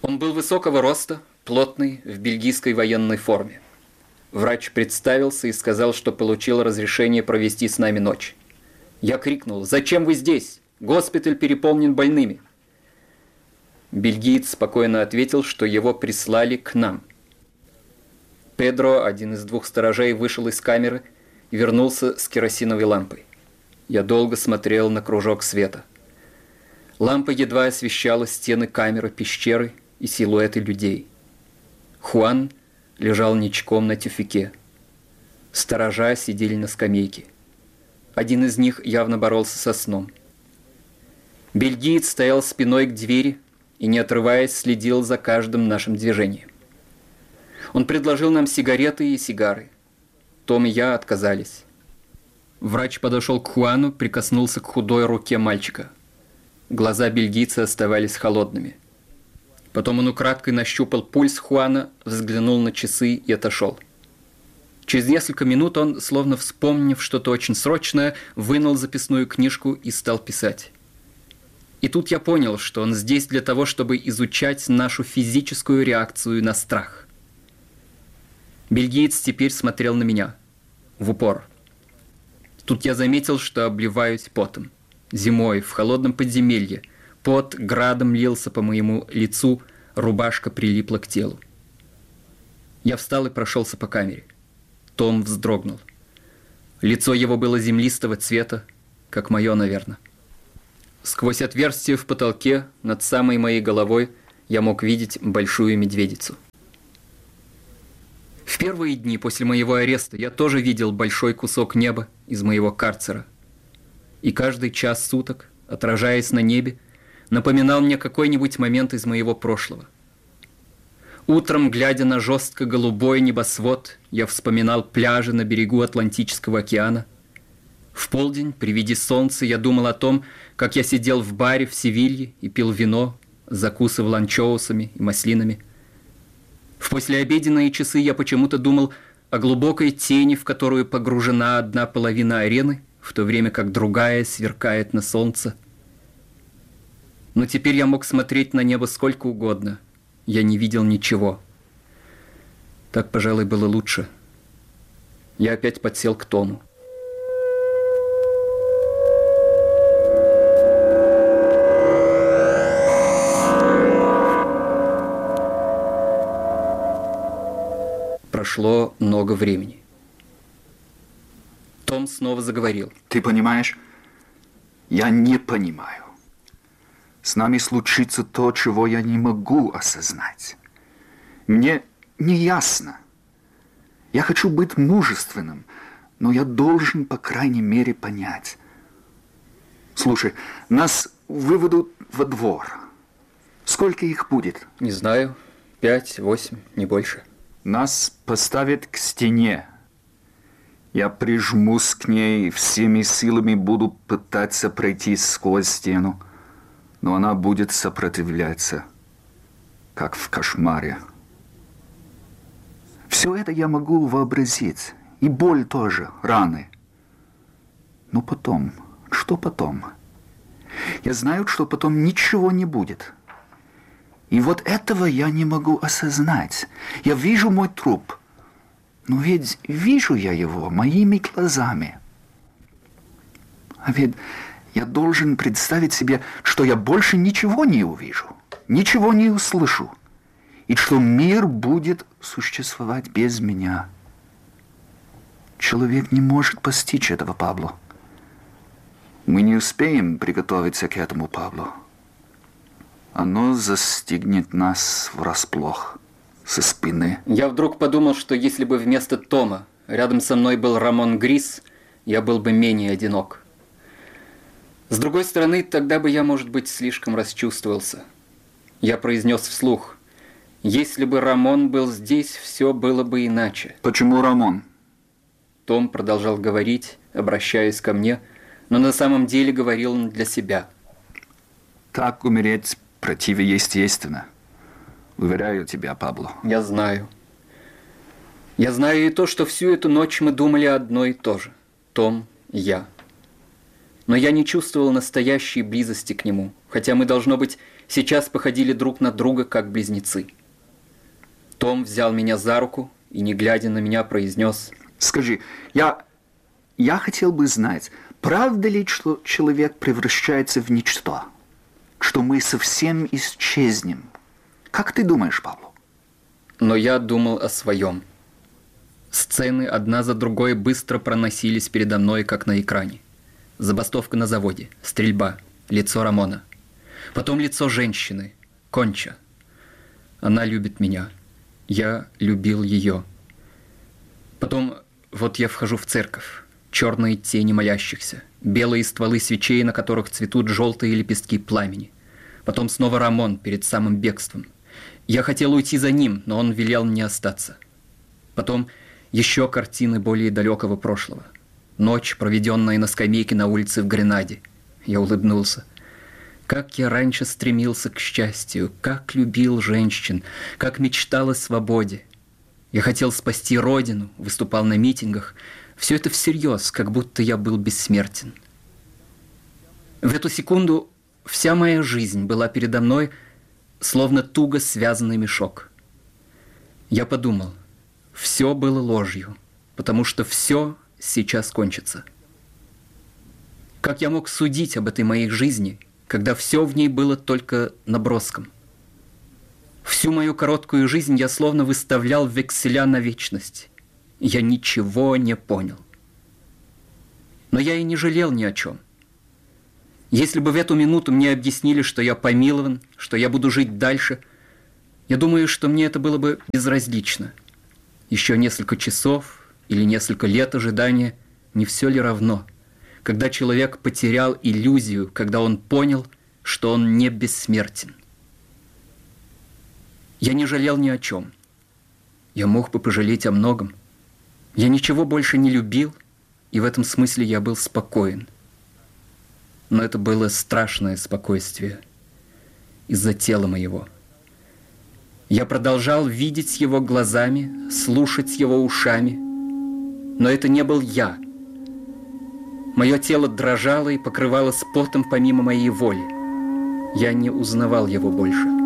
Он был высокого роста, плотный, в бельгийской военной форме. Врач представился и сказал, что получил разрешение провести с нами ночь. Я крикнул: «Зачем вы здесь? Госпиталь переполнен больными». Бельгиец спокойно ответил, что его прислали к нам. Педро, один из двух сторожей, вышел из камеры и вернулся с керосиновой лампой. Я долго смотрел на кружок света. Лампа едва освещала стены камеры, пещеры и силуэты людей. Хуан лежал ничком на тюфяке. Сторожа сидели на скамейке. Один из них явно боролся со сном. Бельгиец стоял спиной к двери и, не отрываясь, следил за каждым нашим движением. Он предложил нам сигареты и сигары. Том и я отказались. Врач подошел к Хуану, прикоснулся к худой руке мальчика. Глаза бельгийца оставались холодными. Потом он украдкой нащупал пульс Хуана, взглянул на часы и отошел. Через несколько минут он, словно вспомнив что-то очень срочное, вынул записную книжку и стал писать. И тут я понял, что он здесь для того, чтобы изучать нашу физическую реакцию на страх. Бельгиец теперь смотрел на меня, в упор. Тут я заметил, что обливаюсь потом. Зимой, в холодном подземелье, пот градом лился по моему лицу, рубашка прилипла к телу. Я встал и прошелся по камере. Том вздрогнул. Лицо его было землистого цвета, как мое, наверное. Сквозь отверстие в потолке над самой моей головой я мог видеть большую медведицу. В первые дни после моего ареста я тоже видел большой кусок неба из моего карцера. И каждый час суток, отражаясь на небе, напоминал мне какой-нибудь момент из моего прошлого. Утром, глядя на жестко-голубой небосвод, я вспоминал пляжи на берегу Атлантического океана. В полдень, при виде солнца, я думал о том, как я сидел в баре в Севилье и пил вино, закусывал анчоусами и маслинами. В послеобеденные часы я почему-то думал о глубокой тени, в которую погружена одна половина арены, в то время как другая сверкает на солнце. Но теперь я мог смотреть на небо сколько угодно. Я не видел ничего. Так, пожалуй, было лучше. Я опять подсел к Тому. Прошло много времени. Том снова заговорил. Ты понимаешь? Я не понимаю. С нами случится то, чего я не могу осознать. Мне не ясно. Я хочу быть мужественным, но я должен, по крайней мере, понять. Слушай, нас выведут во двор. Сколько их будет? Не знаю. 5, 8, не больше. Нас поставят к стене. Я прижмусь к ней и всеми силами буду пытаться пройти сквозь стену. Но она будет сопротивляться, как в кошмаре. Все это я могу вообразить. И боль тоже, раны. Но потом, что потом? Я знаю, что потом ничего не будет. И вот этого я не могу осознать. Я вижу мой труп. Но ведь вижу я его моими глазами. А ведь я должен представить себе, что я больше ничего не увижу, ничего не услышу, и что мир будет существовать без меня. Человек не может постичь этого, Пабло. Мы не успеем приготовиться к этому, Пабло. Оно застигнет нас врасплох со спины. Я вдруг подумал, что если бы вместо Тома рядом со мной был Рамон Грис, я был бы менее одинок. С другой стороны, тогда бы я, может быть, слишком расчувствовался. Я произнес вслух: если бы Рамон был здесь, все было бы иначе. Почему Рамон? Том продолжал говорить, обращаясь ко мне, но на самом деле говорил он для себя. Так умереть противоестественно. Уверяю тебя, Пабло. Я знаю. Я знаю и то, что всю эту ночь мы думали одно и то же. Том и я. Но я не чувствовал настоящей близости к нему, хотя мы, должно быть, сейчас походили друг на друга, как близнецы. Том взял меня за руку и, не глядя на меня, произнес: «Скажи, я хотел бы знать, правда ли, что человек превращается в ничто? Что мы совсем исчезнем? Как ты думаешь, Павло?» Но я думал о своем. Сцены одна за другой быстро проносились передо мной, как на экране. Забастовка на заводе, стрельба, лицо Рамона. Потом лицо женщины, Конча. Она любит меня. Я любил ее. Потом вот я вхожу в церковь. Черные тени молящихся, белые стволы свечей, на которых цветут желтые лепестки пламени. Потом снова Рамон перед самым бегством. Я хотел уйти за ним, но он велел мне остаться. Потом еще картины более далекого прошлого. Ночь, проведенная на скамейке на улице в Гренаде. Я улыбнулся. Как я раньше стремился к счастью, как любил женщин, как мечтал о свободе. Я хотел спасти родину, выступал на митингах. Все это всерьез, как будто я был бессмертен. В эту секунду вся моя жизнь была передо мной, словно туго связанный мешок. Я подумал, все было ложью, потому что все сейчас кончится. Как я мог судить об этой моей жизни, когда все в ней было только наброском? Всю мою короткую жизнь я словно выставлял векселя на вечность. Я ничего не понял. Но я и не жалел ни о чем. Если бы в эту минуту мне объяснили, что я помилован, что я буду жить дальше, я думаю, что мне это было бы безразлично. Еще несколько часов или несколько лет ожидания, не все ли равно? Когда человек потерял иллюзию, когда он понял, что он не бессмертен. Я не жалел ни о чем. Я мог бы пожалеть о многом. Я ничего больше не любил, и в этом смысле я был спокоен. Но это было страшное спокойствие из-за тела моего. Я продолжал видеть его глазами, слушать его ушами, но это не был я. Мое тело дрожало и покрывалось потом помимо моей воли. Я не узнавал его больше.